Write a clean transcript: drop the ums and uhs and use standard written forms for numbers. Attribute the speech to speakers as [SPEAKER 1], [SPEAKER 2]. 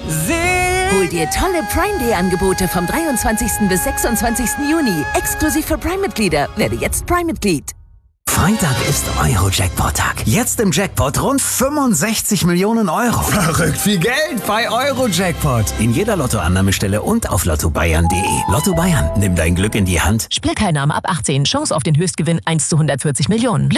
[SPEAKER 1] Hol dir tolle Prime Day Angebote vom 23. bis 26. Juni. Exklusiv für Prime-Mitglieder. Werde jetzt Prime-Mitglied.
[SPEAKER 2] Freitag ist Euro-Jackpot-Tag. Jetzt im Jackpot rund 65 Millionen Euro.
[SPEAKER 3] Verrückt viel Geld bei Euro-Jackpot.
[SPEAKER 2] In jeder Lottoannahmestelle und auf lottobayern.de. Lotto Bayern, nimm dein Glück in die Hand.
[SPEAKER 4] Spielteilnahme ab 18. Chance auf den Höchstgewinn 1 zu 140 Millionen.